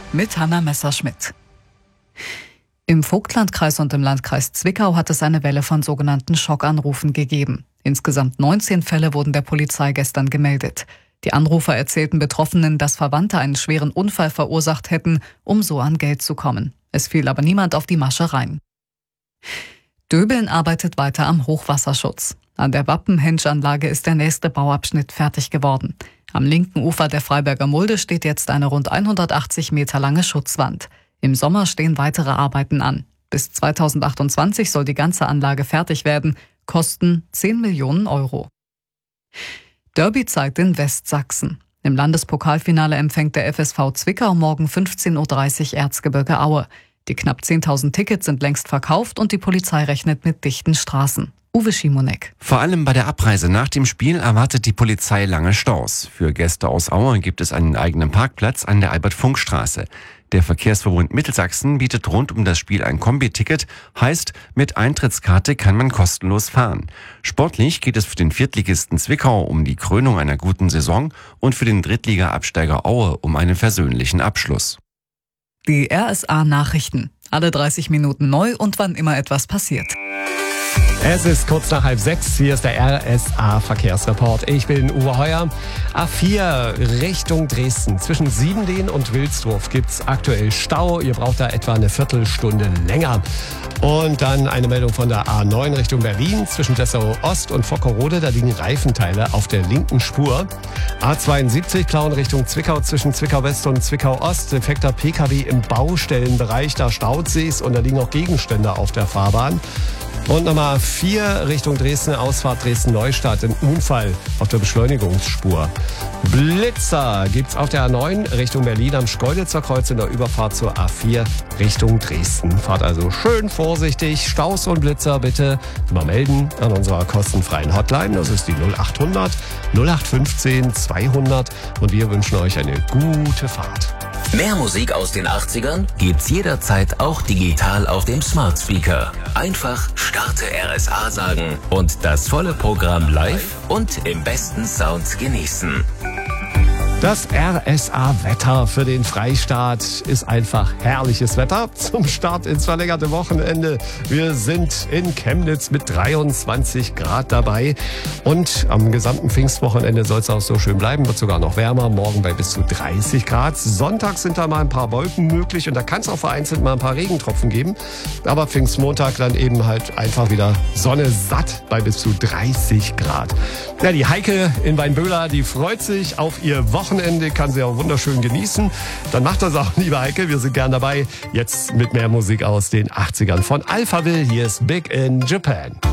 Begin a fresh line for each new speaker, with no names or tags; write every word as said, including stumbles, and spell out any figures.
mit Hanna Messerschmidt. Im Vogtlandkreis und im Landkreis Zwickau hat es eine Welle von sogenannten Schockanrufen gegeben. Insgesamt neunzehn Fälle wurden der Polizei gestern gemeldet. Die Anrufer erzählten Betroffenen, dass Verwandte einen schweren Unfall verursacht hätten, um so an Geld zu kommen. Es fiel aber niemand auf die Masche rein. Döbeln arbeitet weiter am Hochwasserschutz. An der Wappenhenschanlage ist der nächste Bauabschnitt fertig geworden. Am linken Ufer der Freiberger Mulde steht jetzt eine rund hundertachtzig Meter lange Schutzwand. Im Sommer stehen weitere Arbeiten an. Bis zweitausendachtundzwanzig soll die ganze Anlage fertig werden, kosten zehn Millionen Euro. Derby-Zeit in Westsachsen. Im Landespokalfinale empfängt der F S V Zwickau morgen fünfzehn Uhr dreißig Erzgebirge Aue. Die knapp zehntausend Tickets sind längst verkauft und die Polizei rechnet mit dichten Straßen. Uwe Schimonek.
Vor allem bei der Abreise nach dem Spiel erwartet die Polizei lange Staus. Für Gäste aus Aue gibt es einen eigenen Parkplatz an der Albert-Funk-Straße. Der Verkehrsverbund Mittelsachsen bietet rund um das Spiel ein Kombi-Ticket, heißt, mit Eintrittskarte kann man kostenlos fahren. Sportlich geht es für den Viertligisten Zwickau um die Krönung einer guten Saison und für den Drittliga-Absteiger Aue um einen versöhnlichen Abschluss.
Die R S A-Nachrichten. Alle dreißig Minuten neu und wann immer etwas passiert.
Es ist kurz nach halb sechs, hier ist der R S A-Verkehrsreport. Ich bin Uwe Heuer. A vier Richtung Dresden. Zwischen Siebenlehn und Wilsdorf gibt's aktuell Stau. Ihr braucht da etwa eine Viertelstunde länger. Und dann eine Meldung von der A neun Richtung Berlin. Zwischen Dessau Ost und Vockerode, da liegen Reifenteile auf der linken Spur. A zweiundsiebzig Plauen Richtung Zwickau. Zwischen Zwickau West und Zwickau Ost. Defekter P K W im Baustellenbereich. Da staut sich's und da liegen auch Gegenstände auf der Fahrbahn. Und Nummer vier Richtung Dresden, Ausfahrt Dresden-Neustadt, ein Unfall auf der Beschleunigungsspur. Blitzer gibt's auf der A neun Richtung Berlin am Schkeuditzer Kreuz in der Überfahrt zur A vier Richtung Dresden. Fahrt also schön vorsichtig. Staus und Blitzer bitte immer melden an unserer kostenfreien Hotline. Das ist die null achthundert null acht fünfzehn zweihundert und wir wünschen euch eine gute Fahrt.
Mehr Musik aus den achtzigern gibt's jederzeit auch digital auf dem Smart Speaker. Einfach Starte R S A sagen und das volle Programm live und im besten Sound genießen.
Das R S A-Wetter für den Freistaat ist einfach herrliches Wetter zum Start ins verlängerte Wochenende. Wir sind in Chemnitz mit dreiundzwanzig Grad dabei und am gesamten Pfingstwochenende soll es auch so schön bleiben, wird sogar noch wärmer, morgen bei bis zu dreißig Grad. Sonntag sind da mal ein paar Wolken möglich und da kann es auch vereinzelt mal ein paar Regentropfen geben, aber Pfingstmontag dann eben halt einfach wieder Sonne satt bei bis zu dreißig Grad. Ja, die Heike in Weinböhler, die freut sich auf ihr Wochenende. Wochenende, kann sie auch wunderschön genießen. Dann macht das auch, liebe Heike. Wir sind gern dabei. Jetzt mit mehr Musik aus den achtzigern von Alphaville. Hier ist Big in Japan.